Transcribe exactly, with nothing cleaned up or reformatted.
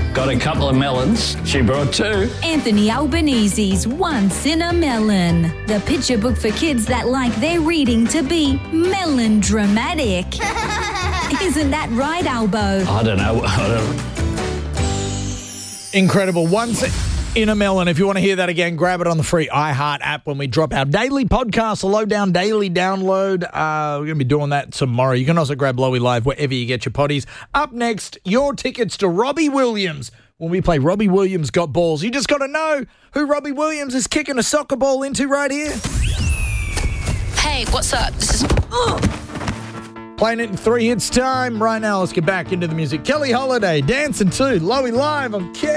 Got a couple of melons. She brought two. Anthony Albanese's Once in a Melon. The picture book for kids that like their reading to be melon-dramatic. Isn't that right, Albo? I don't know. I don't... Incredible. Once in a Melon. If you want to hear that again, grab it on the free iHeart app when we drop our daily podcast, a Lowdown Daily download. Uh, we're going to be doing that tomorrow. You can also grab Lowy Live wherever you get your potties. Up next, your tickets to Robbie Williams. When we play Robbie Williams Got Balls, you just got to know who Robbie Williams is kicking a soccer ball into right here. Hey, what's up? This is... Ugh. Playing it in three hits time. Right now, let's get back into the music. Kelly Holiday, dancing to Lowy Live on K.